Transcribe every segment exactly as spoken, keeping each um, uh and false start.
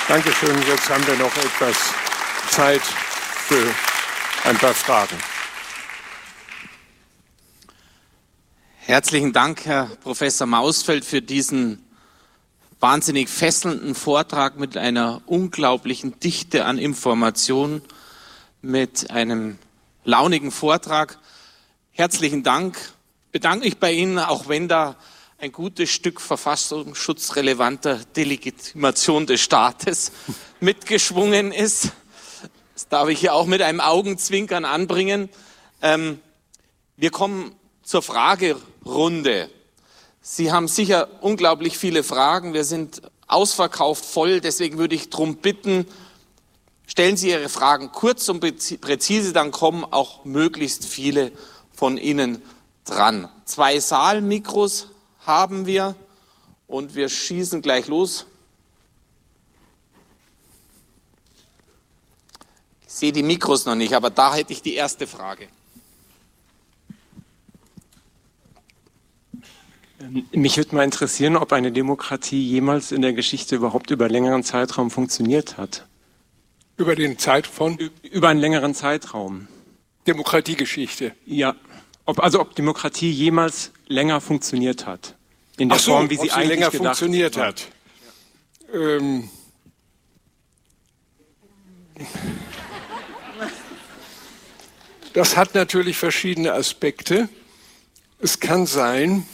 Dankeschön. Jetzt haben wir noch etwas Zeit für ein paar Fragen. Herzlichen Dank, Herr Professor Mausfeld, für diesen wahnsinnig fesselnden Vortrag mit einer unglaublichen Dichte an Informationen, mit einem launigen Vortrag. Herzlichen Dank. Bedanke mich bei Ihnen, auch wenn da ein gutes Stück verfassungsschutzrelevanter Delegitimation des Staates mitgeschwungen ist. Das darf ich hier auch mit einem Augenzwinkern anbringen. Ähm, wir kommen zur Fragerunde. Sie haben sicher unglaublich viele Fragen. Wir sind ausverkauft voll. Deswegen würde ich darum bitten, stellen Sie Ihre Fragen kurz und präzise, dann kommen auch möglichst viele von Ihnen dran. Zwei Saalmikros haben wir und wir schießen gleich los. Ich sehe die Mikros noch nicht, aber da hätte ich die erste Frage. Mich würde mal interessieren, ob eine Demokratie jemals in der Geschichte überhaupt über einen längeren Zeitraum funktioniert hat. Über den Zeit von? Über einen längeren Zeitraum. Demokratiegeschichte. Ja. Ob, also ob Demokratie jemals länger funktioniert hat. In der Ach so, Form, wie ob sie, sie eigentlich länger gedacht funktioniert war. hat. Ja. Ähm. Das hat natürlich verschiedene Aspekte. Es kann sein,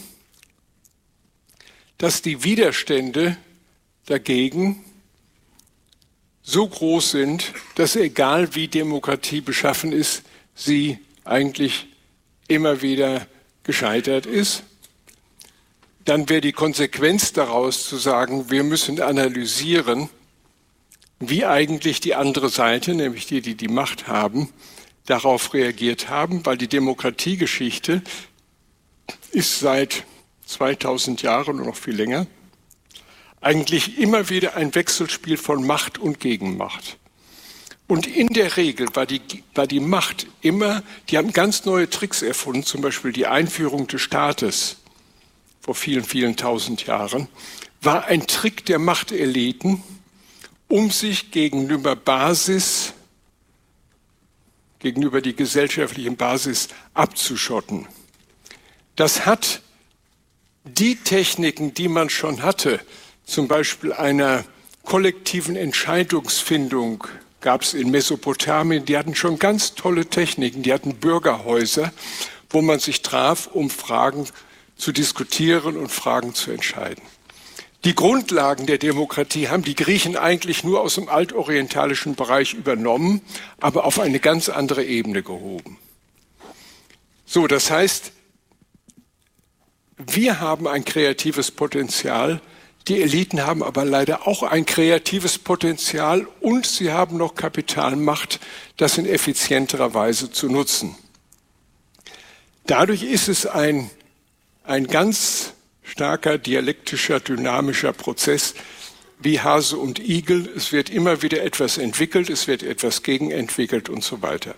dass die Widerstände dagegen so groß sind, dass egal wie Demokratie beschaffen ist, sie eigentlich immer wieder gescheitert ist. Dann wäre die Konsequenz daraus zu sagen, wir müssen analysieren, wie eigentlich die andere Seite, nämlich die, die die Macht haben, darauf reagiert haben, weil die Demokratiegeschichte ist seit zweitausend Jahren oder noch viel länger eigentlich immer wieder ein Wechselspiel von Macht und Gegenmacht. Und in der Regel war die, war die Macht immer, die haben ganz neue Tricks erfunden, zum Beispiel die Einführung des Staates vor vielen, vielen tausend Jahren, war ein Trick der Machteliten, um sich gegenüber Basis, gegenüber die gesellschaftlichen Basis abzuschotten. Das hat die Techniken, die man schon hatte, zum Beispiel einer kollektiven Entscheidungsfindung, gab es in Mesopotamien, die hatten schon ganz tolle Techniken, die hatten Bürgerhäuser, wo man sich traf, um Fragen zu diskutieren und Fragen zu entscheiden. Die Grundlagen der Demokratie haben die Griechen eigentlich nur aus dem altorientalischen Bereich übernommen, aber auf eine ganz andere Ebene gehoben. So, das heißt, wir haben ein kreatives Potenzial, die Eliten haben aber leider auch ein kreatives Potenzial und sie haben noch Kapitalmacht, das in effizienterer Weise zu nutzen. Dadurch ist es ein, ein ganz starker dialektischer, dynamischer Prozess wie Hase und Igel. Es wird immer wieder etwas entwickelt, es wird etwas gegenentwickelt und so weiter.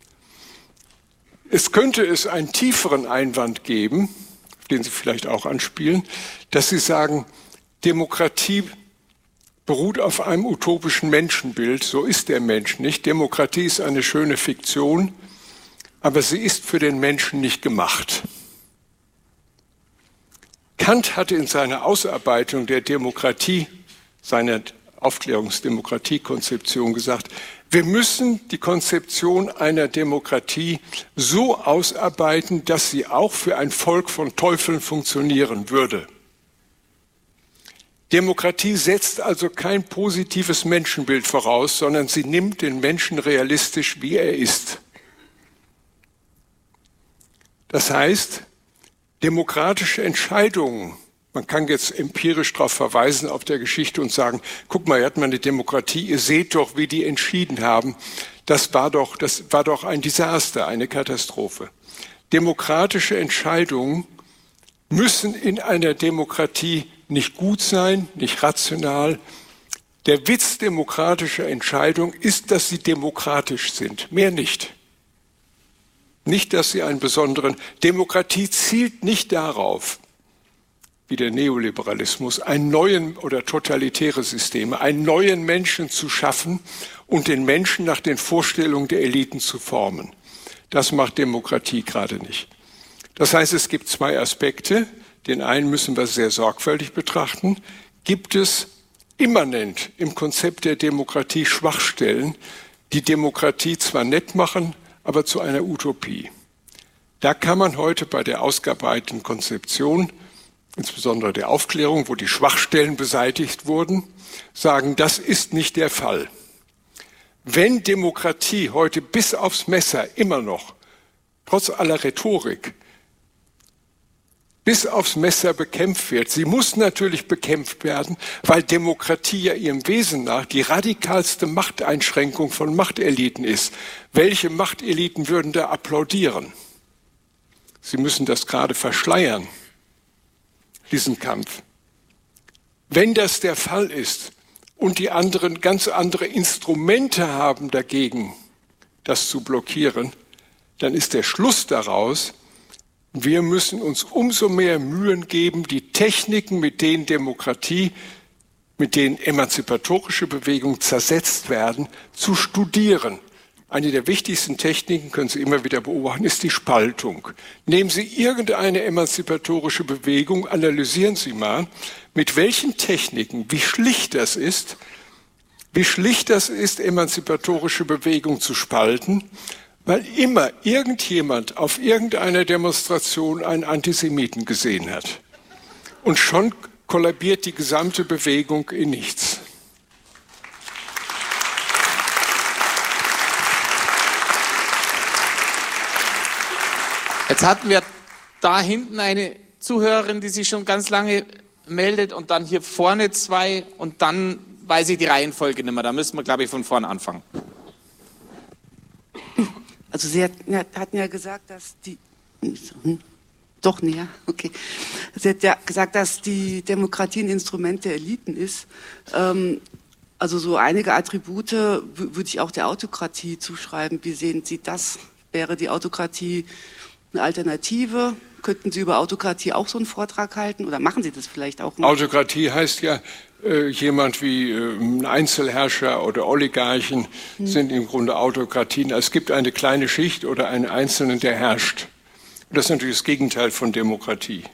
Es könnte es einen tieferen Einwand geben, den Sie vielleicht auch anspielen, dass Sie sagen, Demokratie beruht auf einem utopischen Menschenbild. So ist der Mensch nicht. Demokratie ist eine schöne Fiktion, aber sie ist für den Menschen nicht gemacht. Kant hatte in seiner Ausarbeitung der Demokratie, seiner Aufklärungsdemokratiekonzeption gesagt, wir müssen die Konzeption einer Demokratie so ausarbeiten, dass sie auch für ein Volk von Teufeln funktionieren würde. Demokratie setzt also kein positives Menschenbild voraus, sondern sie nimmt den Menschen realistisch, wie er ist. Das heißt, demokratische Entscheidungen, man kann jetzt empirisch darauf verweisen auf der Geschichte und sagen, guck mal, hier hat man eine Demokratie, ihr seht doch, wie die entschieden haben. Das war doch, das war doch ein Desaster, eine Katastrophe. Demokratische Entscheidungen müssen in einer Demokratie nicht gut sein, nicht rational. Der Witz demokratischer Entscheidungen ist, dass sie demokratisch sind, mehr nicht. Nicht, dass sie einen besonderen... Demokratie zielt nicht darauf, wie der Neoliberalismus, einen neuen oder totalitäre Systeme, einen neuen Menschen zu schaffen und den Menschen nach den Vorstellungen der Eliten zu formen. Das macht Demokratie gerade nicht. Das heißt, es gibt zwei Aspekte. Den einen müssen wir sehr sorgfältig betrachten. Gibt es immanent im Konzept der Demokratie Schwachstellen, die Demokratie zwar nett machen, aber zu einer Utopie? Da kann man heute bei der ausgearbeiteten Konzeption, insbesondere der Aufklärung, wo die Schwachstellen beseitigt wurden, sagen, das ist nicht der Fall. Wenn Demokratie heute bis aufs Messer immer noch, trotz aller Rhetorik, bis aufs Messer bekämpft wird, sie muss natürlich bekämpft werden, weil Demokratie ja ihrem Wesen nach die radikalste Machteinschränkung von Machteliten ist. Welche Machteliten würden da applaudieren? Sie müssen das gerade verschleiern, diesen Kampf. Wenn das der Fall ist und die anderen ganz andere Instrumente haben dagegen, das zu blockieren, dann ist der Schluss daraus, wir müssen uns umso mehr Mühen geben, die Techniken, mit denen Demokratie, mit denen emanzipatorische Bewegungen zersetzt werden, zu studieren. Eine der wichtigsten Techniken, können Sie immer wieder beobachten, ist die Spaltung. Nehmen Sie irgendeine emanzipatorische Bewegung, analysieren Sie mal, mit welchen Techniken, wie schlicht das ist, wie schlicht das ist, emanzipatorische Bewegung zu spalten, weil immer irgendjemand auf irgendeiner Demonstration einen Antisemiten gesehen hat. Und schon kollabiert die gesamte Bewegung in nichts. Jetzt hatten wir da hinten eine Zuhörerin, die sich schon ganz lange meldet und dann hier vorne zwei und dann weiß ich die Reihenfolge nicht mehr. Da müssen wir, glaube ich, von vorne anfangen. Also Sie hatten ja gesagt, dass die... Hm, doch näher, okay. Sie hat ja gesagt, dass die Demokratie ein Instrument der Eliten ist. Ähm, also so einige Attribute würde ich auch der Autokratie zuschreiben. Wie sehen Sie das? Wäre die Autokratie eine Alternative? Könnten Sie über Autokratie auch so einen Vortrag halten? Oder machen Sie das vielleicht auch mal? Autokratie heißt ja, äh, jemand wie äh, ein Einzelherrscher oder Oligarchen hm. sind im Grunde Autokratien. Es gibt eine kleine Schicht oder einen Einzelnen, der herrscht. Und das ist natürlich das Gegenteil von Demokratie.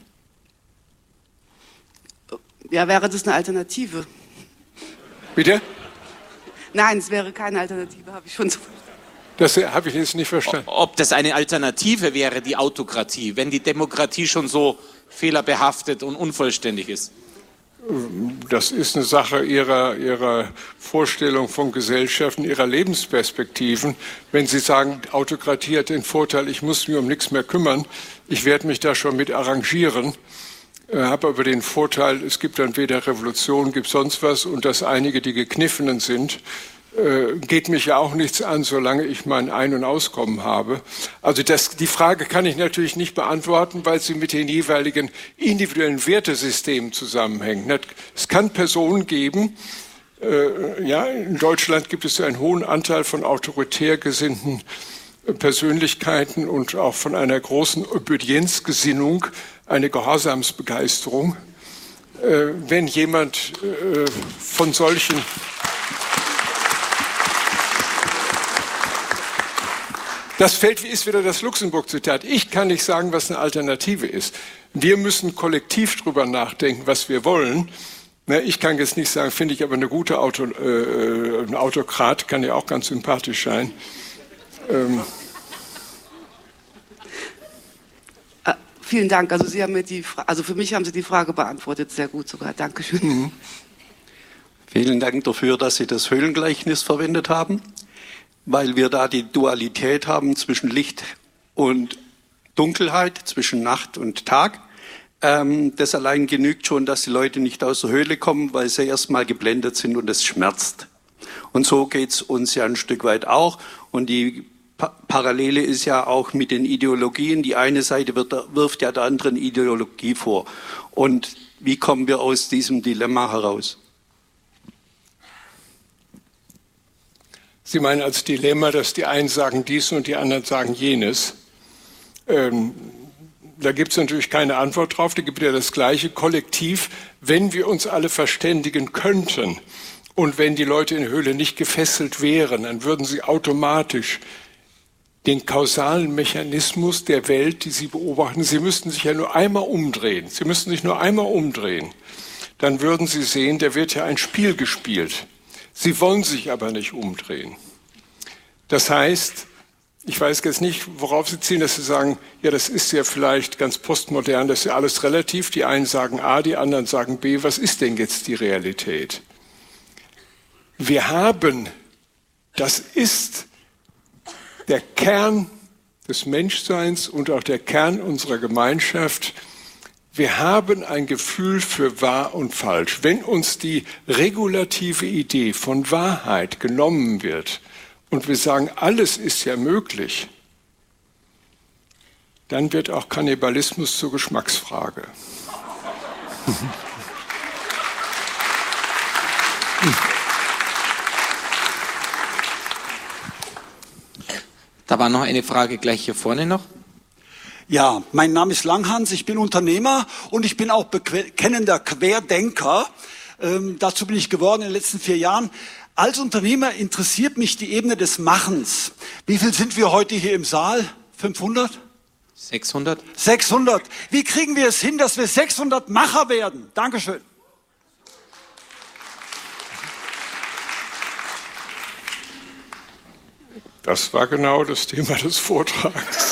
Ja, wäre das eine Alternative? Bitte? Nein, es wäre keine Alternative, habe ich schon so verstanden. Das habe ich jetzt nicht verstanden. Ob das eine Alternative wäre, die Autokratie, wenn die Demokratie schon so fehlerbehaftet und unvollständig ist? Das ist eine Sache ihrer, ihrer Vorstellung von Gesellschaften, ihrer Lebensperspektiven. Wenn Sie sagen, Autokratie hat den Vorteil, ich muss mich um nichts mehr kümmern, ich werde mich da schon mit arrangieren, äh, habe aber den Vorteil, es gibt dann weder Revolution, gibt sonst was und dass einige, die Gekniffenen sind, geht mich ja auch nichts an, solange ich mein Ein- und Auskommen habe. Also das, die Frage kann ich natürlich nicht beantworten, weil sie mit den jeweiligen individuellen Wertesystemen zusammenhängt. Es kann Personen geben, äh, ja, in Deutschland gibt es einen hohen Anteil von autoritär gesinnten Persönlichkeiten und auch von einer großen Obedienzgesinnung, eine Gehorsamsbegeisterung. Äh, wenn jemand äh, von solchen Das fällt, ist wieder das Luxemburg-Zitat. Ich kann nicht sagen, was eine Alternative ist. Wir müssen kollektiv drüber nachdenken, was wir wollen. Ich kann jetzt nicht sagen, finde ich aber eine gute Auto, äh, ein Autokrat kann ja auch ganz sympathisch sein. Ähm. Äh, vielen Dank. Also Sie haben mir die, Fra also für mich haben Sie die Frage beantwortet, sehr gut sogar. Dankeschön. Mhm. Vielen Dank dafür, dass Sie das Höhlengleichnis verwendet haben, weil wir da die Dualität haben zwischen Licht und Dunkelheit, zwischen Nacht und Tag. Ähm, das allein genügt schon, dass die Leute nicht aus der Höhle kommen, weil sie erstmal geblendet sind und es schmerzt. Und so geht's uns ja ein Stück weit auch. Und die pa Parallele ist ja auch mit den Ideologien. Die eine Seite wird, wirft ja der anderen Ideologie vor. Und wie kommen wir aus diesem Dilemma heraus? Sie meinen als Dilemma, dass die einen sagen dies und die anderen sagen jenes. Ähm, da gibt es natürlich keine Antwort drauf, da gibt es ja das gleiche Kollektiv, wenn wir uns alle verständigen könnten und wenn die Leute in der Höhle nicht gefesselt wären, dann würden sie automatisch den kausalen Mechanismus der Welt, die sie beobachten, sie müssten sich ja nur einmal umdrehen, sie müssten sich nur einmal umdrehen, dann würden sie sehen, da wird ja ein Spiel gespielt. Sie wollen sich aber nicht umdrehen. Das heißt, ich weiß jetzt nicht, worauf Sie zielen, dass Sie sagen, ja, das ist ja vielleicht ganz postmodern, das ist ja alles relativ. Die einen sagen A, die anderen sagen B. Was ist denn jetzt die Realität? Wir haben, das ist der Kern des Menschseins und auch der Kern unserer Gemeinschaft. Wir haben ein Gefühl für wahr und falsch. Wenn uns die regulative Idee von Wahrheit genommen wird, und wir sagen, alles ist ja möglich, dann wird auch Kannibalismus zur Geschmacksfrage. Da war noch eine Frage gleich hier vorne noch. Ja, mein Name ist Langhans, ich bin Unternehmer und ich bin auch bekennender Querdenker. Ähm, dazu bin ich geworden in den letzten vier Jahren. Als Unternehmer interessiert mich die Ebene des Machens. Wie viel sind wir heute hier im Saal? fünfhundert? sechshundert? sechshundert. Wie kriegen wir es hin, dass wir sechshundert Macher werden? Dankeschön. Das war genau das Thema des Vortrags.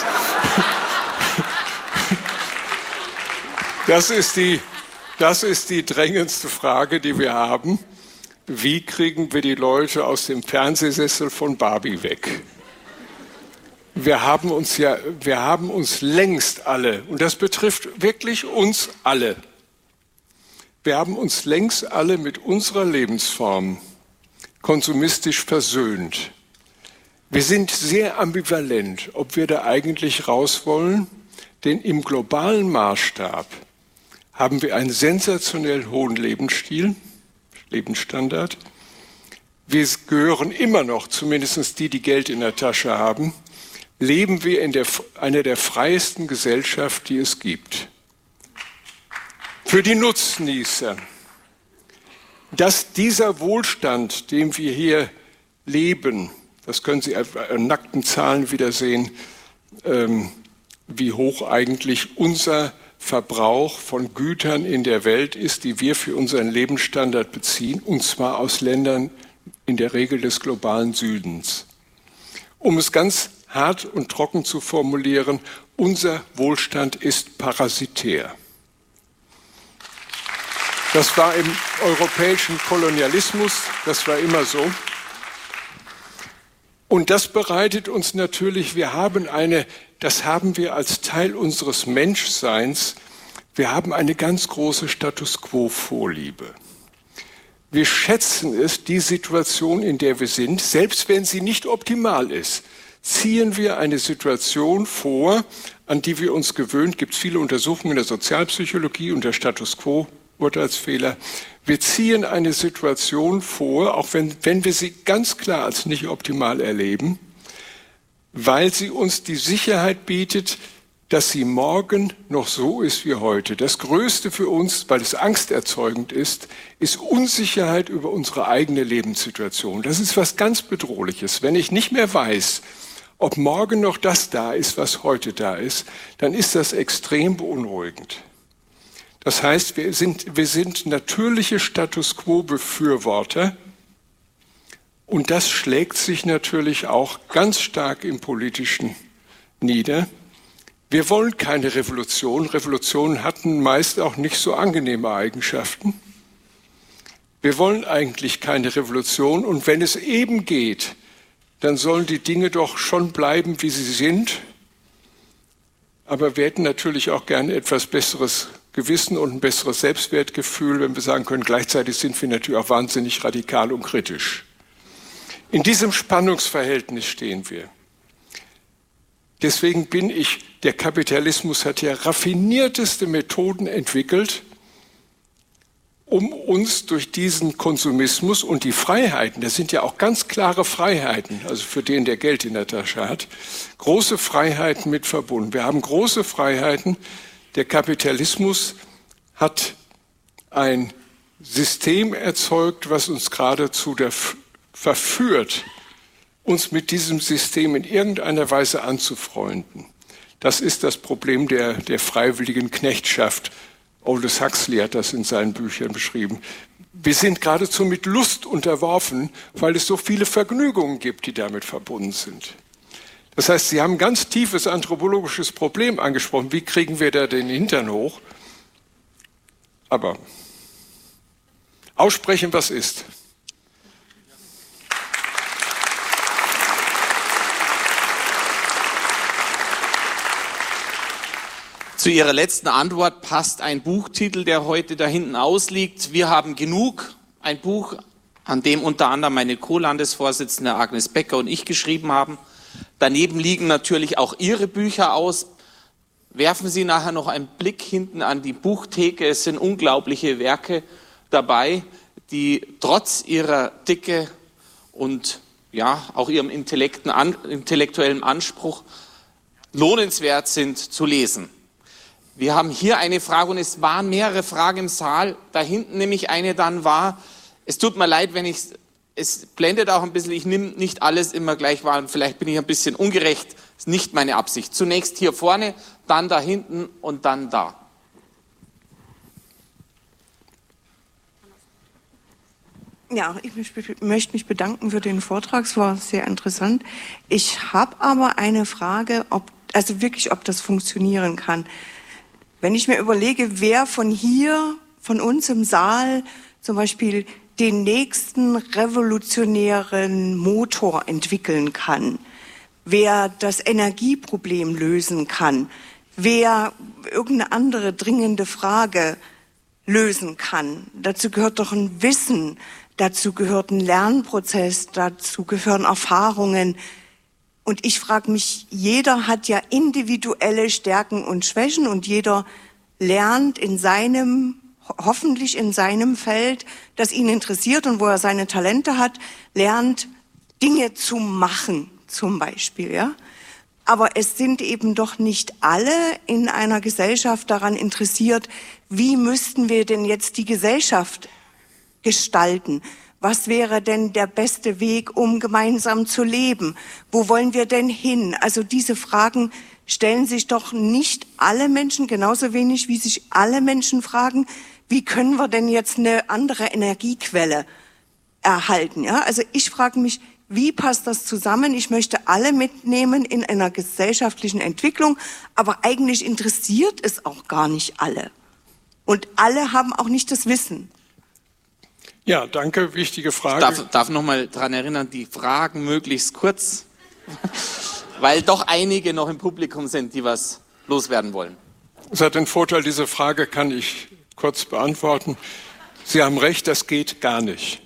Das ist die, das ist die drängendste Frage, die wir haben. Wie kriegen wir die Leute aus dem Fernsehsessel von Barbie weg? Wir haben uns ja, wir haben uns längst alle, und das betrifft wirklich uns alle, wir haben uns längst alle mit unserer Lebensform konsumistisch versöhnt. Wir sind sehr ambivalent, ob wir da eigentlich raus wollen, denn im globalen Maßstab haben wir einen sensationell hohen Lebensstil, Lebensstandard. Wir gehören immer noch, zumindest die, die Geld in der Tasche haben, leben wir in der, einer der freiesten Gesellschaften, die es gibt. Für die Nutznießer, dass dieser Wohlstand, den wir hier leben, das können Sie an nackten Zahlen wieder sehen, ähm, wie hoch eigentlich unser Verbrauch von Gütern in der Welt ist, die wir für unseren Lebensstandard beziehen, und zwar aus Ländern in der Regel des globalen Südens. Um es ganz hart und trocken zu formulieren, unser Wohlstand ist parasitär. Das war im europäischen Kolonialismus, das war immer so. Und das bereitet uns natürlich, wir haben eine, das haben wir als Teil unseres Menschseins, wir haben eine ganz große Status-quo-Vorliebe. Wir schätzen es, die Situation, in der wir sind, selbst wenn sie nicht optimal ist, ziehen wir eine Situation vor, an die wir uns gewöhnt, es gibt viele Untersuchungen in der Sozialpsychologie und der Status-quo-Urteilsfehler. Wir ziehen eine Situation vor, auch wenn, wenn wir sie ganz klar als nicht optimal erleben, weil sie uns die Sicherheit bietet, dass sie morgen noch so ist wie heute. Das Größte für uns, weil es angsterzeugend ist, ist Unsicherheit über unsere eigene Lebenssituation. Das ist was ganz Bedrohliches. Wenn ich nicht mehr weiß, ob morgen noch das da ist, was heute da ist, dann ist das extrem beunruhigend. Das heißt, wir sind, wir sind natürliche Status-quo-Befürworter, und das schlägt sich natürlich auch ganz stark im Politischen nieder. Wir wollen keine Revolution. Revolutionen hatten meist auch nicht so angenehme Eigenschaften. Wir wollen eigentlich keine Revolution, und wenn es eben geht, dann sollen die Dinge doch schon bleiben, wie sie sind. Aber wir hätten natürlich auch gerne etwas besseres Gewissen und ein besseres Selbstwertgefühl, wenn wir sagen können, gleichzeitig sind wir natürlich auch wahnsinnig radikal und kritisch. In diesem Spannungsverhältnis stehen wir. Deswegen bin ich, der Kapitalismus hat ja raffinierteste Methoden entwickelt, um uns durch diesen Konsumismus und die Freiheiten, das sind ja auch ganz klare Freiheiten, also für den, der Geld in der Tasche hat, große Freiheiten mit verbunden. Wir haben große Freiheiten. Der Kapitalismus hat ein System erzeugt, was uns geradezu verführt, uns mit diesem System in irgendeiner Weise anzufreunden. Das ist das Problem der, der freiwilligen Knechtschaft. Aldous Huxley hat das in seinen Büchern beschrieben. Wir sind geradezu mit Lust unterworfen, weil es so viele Vergnügungen gibt, die damit verbunden sind. Das heißt, Sie haben ein ganz tiefes anthropologisches Problem angesprochen. Wie kriegen wir da den Hintern hoch? Aber aussprechen, was ist. Zu Ihrer letzten Antwort passt ein Buchtitel, der heute da hinten ausliegt. Wir haben genug. Ein Buch, an dem unter anderem meine Co-Landesvorsitzende Agnes Becker und ich geschrieben haben. Daneben liegen natürlich auch Ihre Bücher aus. Werfen Sie nachher noch einen Blick hinten an die Buchtheke. Es sind unglaubliche Werke dabei, die trotz ihrer Dicke und ja auch ihrem intellektuellen Anspruch lohnenswert sind zu lesen. Wir haben hier eine Frage und es waren mehrere Fragen im Saal. Da hinten nämlich eine dann war, es tut mir leid, wenn ich, es blendet auch ein bisschen, ich nehme nicht alles immer gleich wahr und vielleicht bin ich ein bisschen ungerecht, ist nicht meine Absicht. Zunächst hier vorne, dann da hinten und dann da. Ja, ich möchte mich bedanken für den Vortrag, es war sehr interessant. Ich habe aber eine Frage, ob, also wirklich, ob das funktionieren kann. Wenn ich mir überlege, wer von hier, von uns im Saal zum Beispiel den nächsten revolutionären Motor entwickeln kann, wer das Energieproblem lösen kann, wer irgendeine andere dringende Frage lösen kann. Dazu gehört doch ein Wissen, dazu gehört ein Lernprozess, dazu gehören Erfahrungen. Und ich frage mich, jeder hat ja individuelle Stärken und Schwächen und jeder lernt in seinem, hoffentlich in seinem Feld, das ihn interessiert und wo er seine Talente hat, lernt Dinge zu machen, zum Beispiel, ja. Aber es sind eben doch nicht alle in einer Gesellschaft daran interessiert, wie müssten wir denn jetzt die Gesellschaft gestalten? Was wäre denn der beste Weg, um gemeinsam zu leben? Wo wollen wir denn hin? Also diese Fragen stellen sich doch nicht alle Menschen, genauso wenig wie sich alle Menschen fragen, wie können wir denn jetzt eine andere Energiequelle erhalten? Ja? Also ich frage mich, wie passt das zusammen? Ich möchte alle mitnehmen in einer gesellschaftlichen Entwicklung, aber eigentlich interessiert es auch gar nicht alle. Und alle haben auch nicht das Wissen. Ja, danke, wichtige Frage. Ich darf, darf noch mal daran erinnern, die Fragen möglichst kurz, weil doch einige noch im Publikum sind, die was loswerden wollen. Es hat den Vorteil, diese Frage kann ich kurz beantworten. Sie haben recht, das geht gar nicht.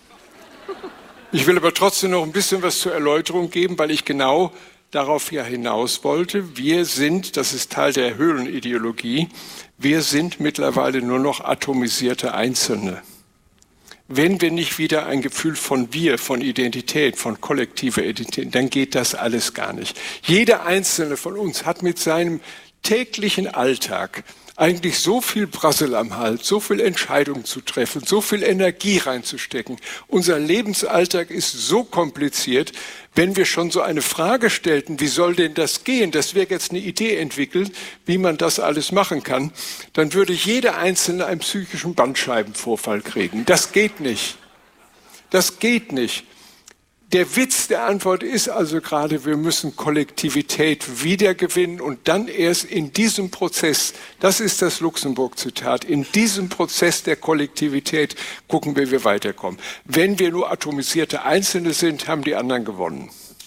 Ich will aber trotzdem noch ein bisschen was zur Erläuterung geben, weil ich genau darauf ja hinaus wollte. Wir sind, das ist Teil der Höhlenideologie, wir sind mittlerweile nur noch atomisierte Einzelne. Wenn wir nicht wieder ein Gefühl von Wir, von Identität, von kollektiver Identität, dann geht das alles gar nicht. Jeder Einzelne von uns hat mit seinem täglichen Alltag eigentlich so viel Brassel am Hals, so viel Entscheidungen zu treffen, so viel Energie reinzustecken. Unser Lebensalltag ist so kompliziert, wenn wir schon so eine Frage stellten, wie soll denn das gehen, dass wir jetzt eine Idee entwickeln, wie man das alles machen kann, dann würde jeder Einzelne einen psychischen Bandscheibenvorfall kriegen. Das geht nicht. Das geht nicht. Der Witz der Antwort ist also gerade, wir müssen Kollektivität wiedergewinnen und dann erst in diesem Prozess, das ist das Luxemburg-Zitat, in diesem Prozess der Kollektivität gucken wir, wie wir weiterkommen. Wenn wir nur atomisierte Einzelne sind, haben die anderen gewonnen.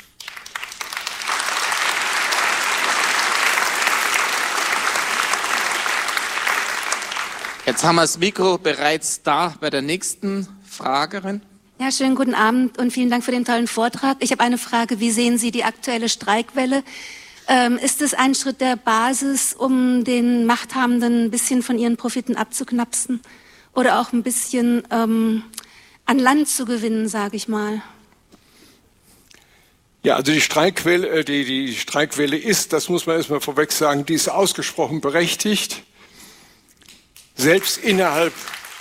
Jetzt haben wir das Mikro bereits da bei der nächsten Fragerin. Ja, schönen guten Abend und vielen Dank für den tollen Vortrag. Ich habe eine Frage. Wie sehen Sie die aktuelle Streikwelle? Ähm, ist es ein Schritt der Basis, um den Machthabenden ein bisschen von ihren Profiten abzuknapsen? oder auch ein bisschen ähm, an Land zu gewinnen, sage ich mal? Ja, also die Streikwelle, die, die Streikwelle ist, das muss man erstmal vorweg sagen, die ist ausgesprochen berechtigt. Selbst innerhalb,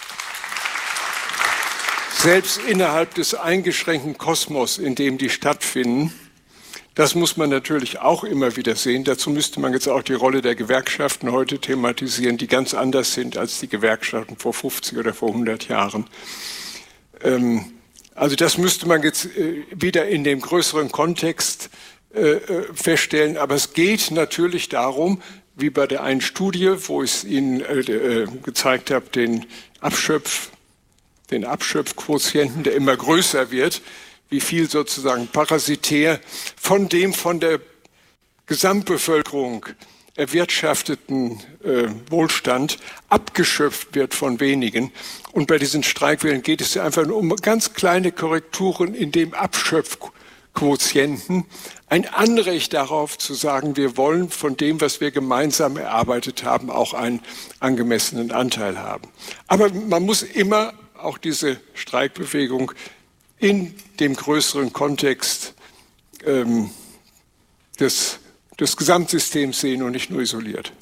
selbst innerhalb des eingeschränkten Kosmos, in dem die stattfinden. Das muss man natürlich auch immer wieder sehen. Dazu müsste man jetzt auch die Rolle der Gewerkschaften heute thematisieren, die ganz anders sind als die Gewerkschaften vor fünfzig oder vor hundert Jahren. Ähm, Also das müsste man jetzt äh, wieder in dem größeren Kontext äh, feststellen. Aber es geht natürlich darum, wie bei der einen Studie, wo ich es Ihnen äh, gezeigt habe, den Abschöpf, den Abschöpfquotienten, der immer größer wird, wie viel sozusagen parasitär von dem von der Gesamtbevölkerung erwirtschafteten äh, Wohlstand abgeschöpft wird von wenigen. Und bei diesen Streikwellen geht es ja einfach nur um ganz kleine Korrekturen in dem Abschöpfquotienten. Ein Anrecht darauf zu sagen, wir wollen von dem, was wir gemeinsam erarbeitet haben, auch einen angemessenen Anteil haben. Aber man muss immer auch diese Streikbewegung in dem größeren Kontext ähm, des des Gesamtsystems sehen und nicht nur isoliert.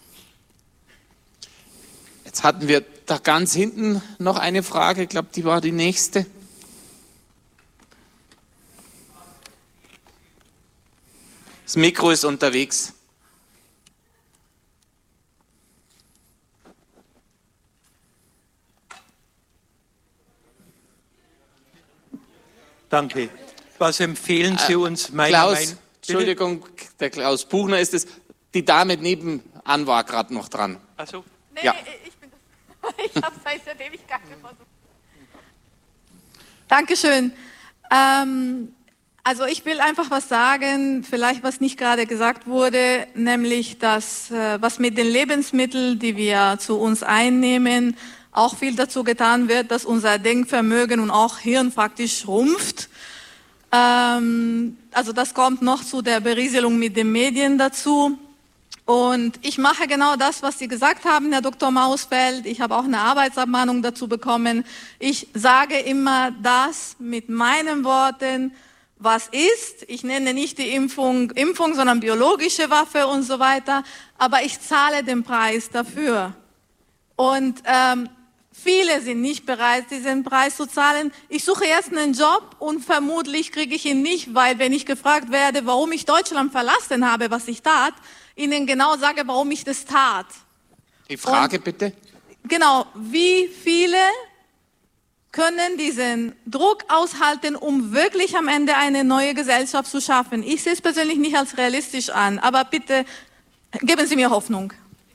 Jetzt hatten wir da ganz hinten noch eine Frage, ich glaube, die war die nächste. Das Mikro ist unterwegs. Danke. Was empfehlen Sie uns? Äh, meiner Klaus, Meinung Entschuldigung, der Klaus Buchner ist es. Die Dame nebenan war gerade noch dran. Ach so. Nee, Ja. nee, ich bin das. Ich habe seit der Ewigkeit versucht. Dankeschön. Ähm, also ich will einfach was sagen, vielleicht was nicht gerade gesagt wurde, nämlich dass äh, was mit den Lebensmitteln, die wir zu uns einnehmen, auch viel dazu getan wird, dass unser Denkvermögen und auch Hirn faktisch schrumpft. Ähm, also das kommt noch zu der Berieselung mit den Medien dazu. Und ich mache genau das, was Sie gesagt haben, Herr Doktor Mausfeld. Ich habe auch eine Arbeitsabmahnung dazu bekommen. Ich sage immer das mit meinen Worten, was ist. Ich nenne nicht die Impfung, Impfung, sondern biologische Waffe und so weiter. Aber ich zahle den Preis dafür. Und ähm, viele sind nicht bereit, diesen Preis zu zahlen. Ich suche erst einen Job und vermutlich kriege ich ihn nicht, weil wenn ich gefragt werde, warum ich Deutschland verlassen habe, was ich tat, Ihnen genau sage, warum ich das tat. Die Frage und, bitte. Genau, wie viele können diesen Druck aushalten, um wirklich am Ende eine neue Gesellschaft zu schaffen? Ich sehe es persönlich nicht als realistisch an, aber bitte geben Sie mir Hoffnung.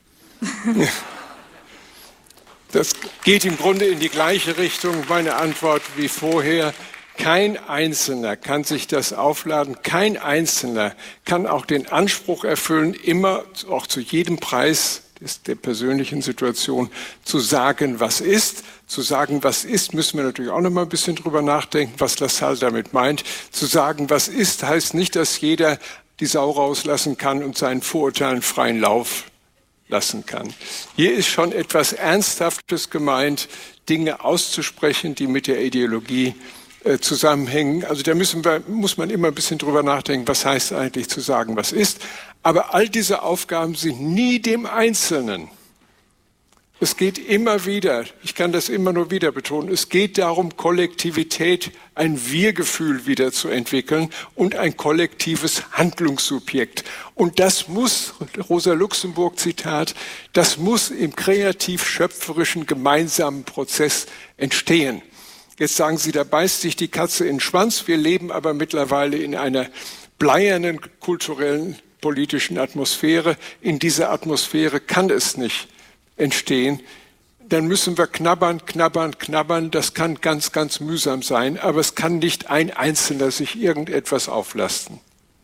Das geht im Grunde in die gleiche Richtung, meine Antwort wie vorher. Kein Einzelner kann sich das aufladen, kein Einzelner kann auch den Anspruch erfüllen, immer auch zu jedem Preis der persönlichen Situation zu sagen, was ist. Zu sagen, was ist, müssen wir natürlich auch noch mal ein bisschen drüber nachdenken, was Lassalle damit meint. Zu sagen, was ist, heißt nicht, dass jeder die Sau rauslassen kann und seinen Vorurteilen freien Lauf lassen kann. Hier ist schon etwas Ernsthaftes gemeint, Dinge auszusprechen, die mit der Ideologie äh, zusammenhängen. Also da müssen wir, muss man immer ein bisschen drüber nachdenken, was heißt eigentlich zu sagen, was ist. Aber all diese Aufgaben sind nie dem Einzelnen. Es geht immer wieder, ich kann das immer nur wieder betonen, es geht darum, Kollektivität, ein Wir-Gefühl wieder zu entwickeln und ein kollektives Handlungssubjekt. Und das muss, Rosa-Luxemburg-Zitat, das muss im kreativ-schöpferischen gemeinsamen Prozess entstehen. Jetzt sagen Sie, da beißt sich die Katze in den Schwanz. Wir leben aber mittlerweile in einer bleiernen kulturellen, politischen Atmosphäre. In dieser Atmosphäre kann es nicht entstehen, dann müssen wir knabbern, knabbern, knabbern. Das kann ganz, ganz mühsam sein, aber es kann nicht ein Einzelner sich irgendetwas auflasten.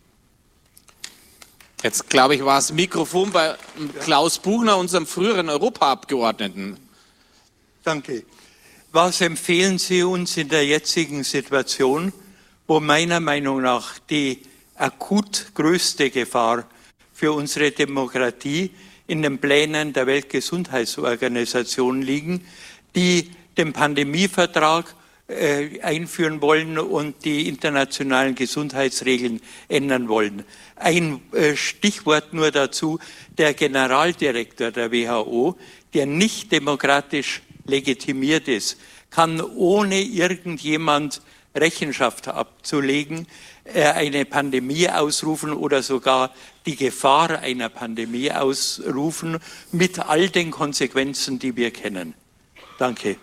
Jetzt, glaube ich, war das Mikrofon bei Klaus Buchner, unserem früheren Europaabgeordneten. Danke. Was empfehlen Sie uns in der jetzigen Situation, wo meiner Meinung nach die akut größte Gefahr für unsere Demokratie in den Plänen der Weltgesundheitsorganisation liegen, die den Pandemievertrag äh, einführen wollen und die internationalen Gesundheitsregeln ändern wollen. Ein äh, Stichwort nur dazu: Der Generaldirektor der W H O, der nicht demokratisch legitimiert ist, kann ohne irgendjemand Rechenschaft abzulegen eine Pandemie ausrufen oder sogar die Gefahr einer Pandemie ausrufen, mit all den Konsequenzen, die wir kennen. Danke.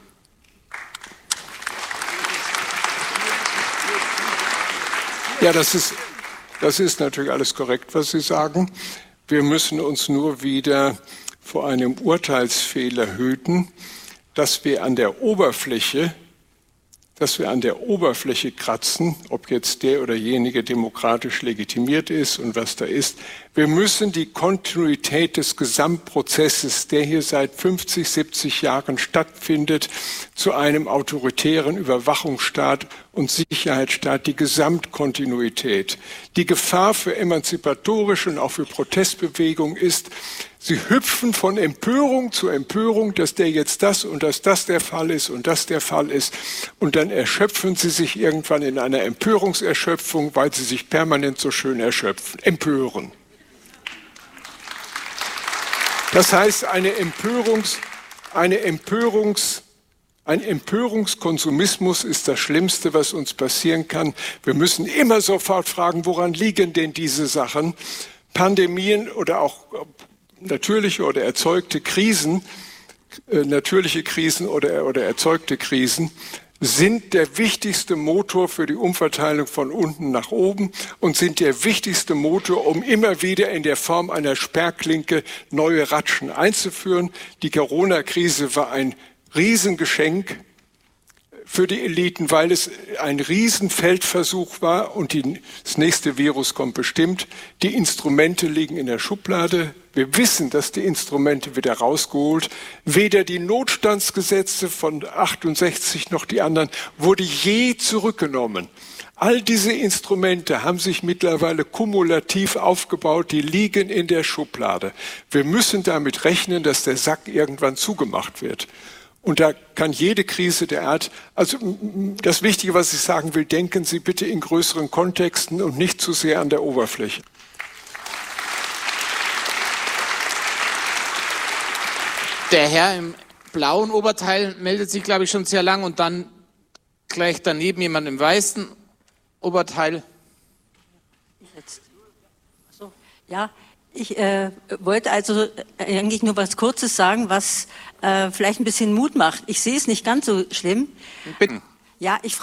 Ja, das ist, das ist natürlich alles korrekt, was Sie sagen. Wir müssen uns nur wieder vor einem Urteilsfehler hüten, dass wir an der Oberfläche dass wir an der Oberfläche kratzen, ob jetzt der oder jenige demokratisch legitimiert ist und was da ist. Wir müssen die Kontinuität des Gesamtprozesses, der hier seit fünfzig, siebzig Jahren stattfindet, zu einem autoritären Überwachungsstaat und Sicherheitsstaat, die Gesamtkontinuität. Die Gefahr für emanzipatorische und auch für Protestbewegungen ist, sie hüpfen von Empörung zu Empörung, dass der jetzt das und dass das der Fall ist und das der Fall ist. Und dann erschöpfen sie sich irgendwann in einer Empörungserschöpfung, weil sie sich permanent so schön erschöpfen, empören. Das heißt, eine Empörungs, eine Empörungs, ein Empörungskonsumismus ist das Schlimmste, was uns passieren kann. Wir müssen immer sofort fragen, woran liegen denn diese Sachen? Pandemien oder auch natürliche oder erzeugte Krisen, äh, natürliche Krisen oder, oder erzeugte Krisen sind der wichtigste Motor für die Umverteilung von unten nach oben und sind der wichtigste Motor, um immer wieder in der Form einer Sperrklinke neue Ratschen einzuführen. Die Corona-Krise war ein Riesengeschenk für die Eliten, weil es ein Riesenfeldversuch war und die, das nächste Virus kommt bestimmt. Die Instrumente liegen in der Schublade. Wir wissen, dass die Instrumente wieder rausgeholt. Weder die Notstandsgesetze von achtundsechzig noch die anderen wurde je zurückgenommen. All diese Instrumente haben sich mittlerweile kumulativ aufgebaut, die liegen in der Schublade. Wir müssen damit rechnen, dass der Sack irgendwann zugemacht wird. Und da kann jede Krise der Art, also das Wichtige, was ich sagen will, denken Sie bitte in größeren Kontexten und nicht zu sehr an der Oberfläche. Der Herr im blauen Oberteil meldet sich, glaube ich, schon sehr lang und dann gleich daneben jemand im weißen Oberteil. Jetzt. So. Ja, ich äh, wollte also eigentlich nur was Kurzes sagen, was äh, vielleicht ein bisschen Mut macht. Ich sehe es nicht ganz so schlimm. Bitte. Ja, ich